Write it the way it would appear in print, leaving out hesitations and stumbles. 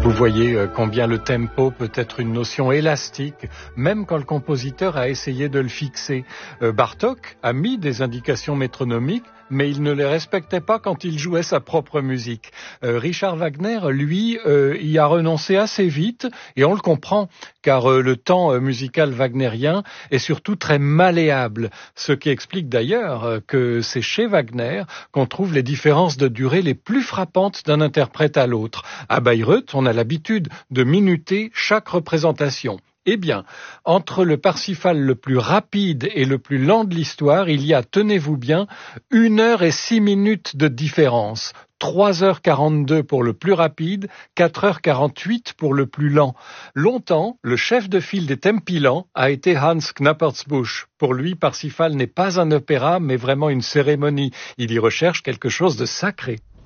Vous voyez combien le tempo peut être une notion élastique, même quand le compositeur a essayé de le fixer. Bartók a mis des indications métronomiques, mais il ne les respectait pas quand il jouait sa propre musique. Richard Wagner, lui, y a renoncé assez vite, et on le comprend, car le temps musical wagnérien est surtout très malléable, ce qui explique d'ailleurs que c'est chez Wagner qu'on trouve les différences de durée les plus frappantes d'un interprète à l'autre. À Bayreuth, on a l'habitude de minuter chaque représentation. Eh bien, entre le Parsifal le plus rapide et le plus lent de l'histoire, il y a, tenez-vous bien, 1 heure et 6 minutes de différence. 3h42 pour le plus rapide, 4h48 pour le plus lent. Longtemps, le chef de file des tempi lents a été Hans Knappertsbusch. Pour lui, Parsifal n'est pas un opéra, mais vraiment une cérémonie. Il y recherche quelque chose de sacré.